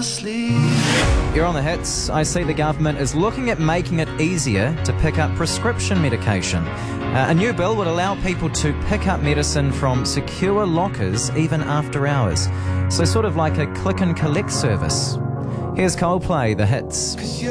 asleep. You're on the hits. I see the government is looking at making it easier to pick up prescription medication. A new bill would allow people to pick up medicine from secure lockers even after hours. So sort of like a click and collect service. Here's Coldplay, the hits.